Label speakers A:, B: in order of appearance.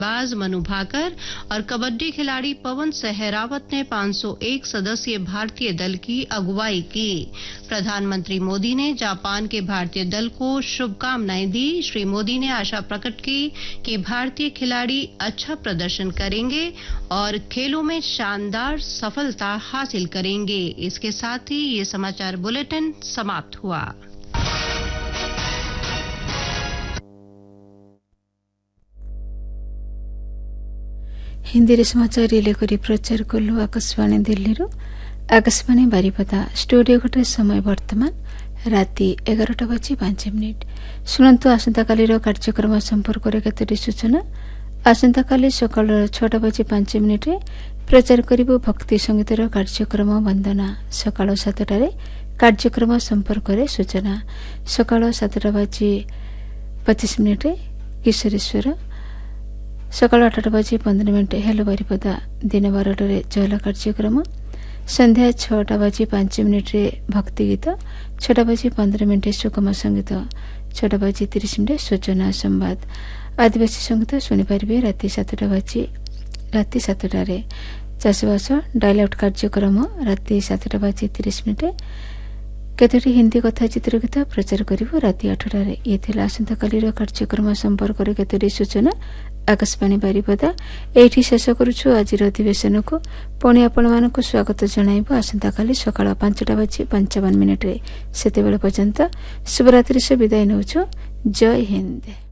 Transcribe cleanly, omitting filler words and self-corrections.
A: बाज मनु भाकर और कबड्डी खिलाड़ी पवन सहरावत ने 501 सदस्यीय भारतीय दल की अगुवाई की। प्रधानमंत्री मोदी ने जापान के भारतीय दल को शुभकामनाएं दी। श्री मोदी ने आशा प्रकट की कि भारतीय खिलाड़ी अच्छा प्रदर्शन करेंगे और खेलों में शानदार सफलता हासिल करेंगे। इसके साथ ही ये समाचार बुलेटिन समाप्त हुआ।
B: हिंदी रे समाचार रिले करी प्रचार कलु आकाशवाणी दिल्ली आकाशवाणी बारिपदा स्टूडियो घटे समय वर्तमान राति 11:05 शुणु आसंता काली कार्यक्रम संपर्क में केतोटी सूचना। आसंता काली सकाल 6:05 प्रचार करिबो भक्ति संगीतर कार्यक्रम वंदना। सकाल 7टारे कार्यक्रम संपर्क में सूचना। सकाल 7:25 किशोरेश्वर। सकाल 8:15 हेलो बारिपदा दिन 12 चहला कार्यक्रम। संध्या 6:05 भक्ति गीत। 6:15 सुगम संगीत। 6:30 सूचना संवाद आदिवासी संगीत शुणिपारे। राति 7टारे चाषबास डायलॉग कार्यक्रम। राति 7:30 केतोटी हिंदी कथा चित्रगीत प्रचार करिबो। राति 8टारे ये थिला आसंता कालीर कार्यक्रम संपर्क में केतोटी सूचना। आकाशवाणी बारिपदा एठी शेष करूछु आजिर अधिवेशन को। पुणी आपण मानकु स्वागत जणाइबो आसंता काली सकाळ 5:55 सेतेबेले पर्यंत शुभरात्रि से विदाय नउछु। जय हिंद।